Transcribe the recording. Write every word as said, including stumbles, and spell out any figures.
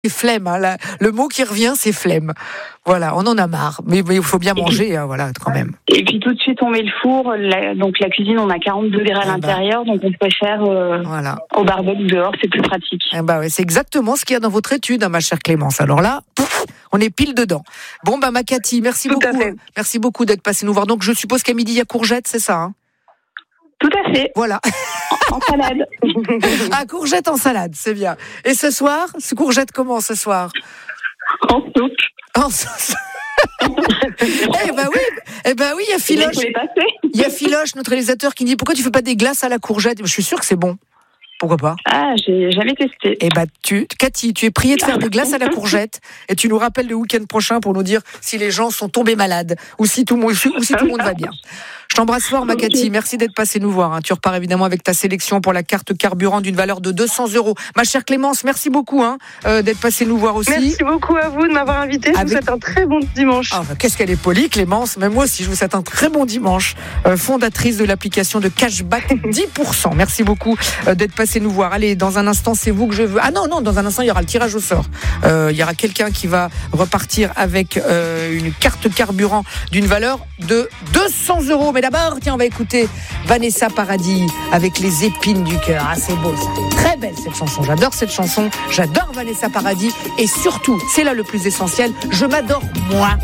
flemme, hein, la, le mot qui revient, c'est flemme. Voilà, on en a marre, mais il faut bien manger, hein, voilà, quand même. Et puis tout de suite, on met le four. La, donc la cuisine, on a quarante degrés à ah l'intérieur, bah. donc on préfère euh, voilà. au barbecue dehors, c'est plus pratique. Eh bah ouais, c'est exactement ce qu'il y a dans votre étude, hein, ma chère Clémence. Alors là, pouf, on est pile dedans. Bon, bah ma Cathy, merci tout beaucoup. Merci beaucoup d'être passée nous voir. Donc je suppose qu'à midi, il y a courgette, c'est ça, hein? Tout à fait. Voilà. En salade. Ah, courgette en salade, c'est bien. Et ce soir, ce courgette comment ce soir? En soupe. En sauce. Eh ben oui, eh ben oui, il y a Philoche. Il y a Philoche, notre réalisateur, qui dit pourquoi tu fais pas des glaces à la courgette? Je suis sûre que c'est bon. Pourquoi pas? Ah, j'ai jamais testé. Eh ben, tu, Cathy, tu es priée de faire des glaces à la courgette et tu nous rappelles le week-end prochain pour nous dire si les gens sont tombés malades ou si tout, ou si tout le monde va bien. Je t'embrasse fort, ma Cathy. Merci d'être passée nous voir. Hein. Tu repars évidemment avec ta sélection pour la carte carburant d'une valeur de deux cents euros. Ma chère Clémence, merci beaucoup hein, euh, d'être passée nous voir aussi. Merci beaucoup à vous de m'avoir invité. Je avec... vous souhaite un très bon dimanche. Ah, bah, qu'est-ce qu'elle est polie, Clémence. Mais moi aussi, je vous souhaite un très bon dimanche. Euh, fondatrice de l'application de Cashback dix pour cent. Merci beaucoup euh, d'être passée nous voir. Allez, dans un instant, c'est vous que je veux. Ah non, non, dans un instant, il y aura le tirage au sort. Euh, il y aura quelqu'un qui va repartir avec euh, une carte carburant d'une valeur de deux cents euros. Mais d'abord, tiens, on va écouter Vanessa Paradis avec Les épines du cœur. Ah, c'est beau ça. Très belle cette chanson. J'adore cette chanson. J'adore Vanessa Paradis. Et surtout, c'est là le plus essentiel, je m'adore moi.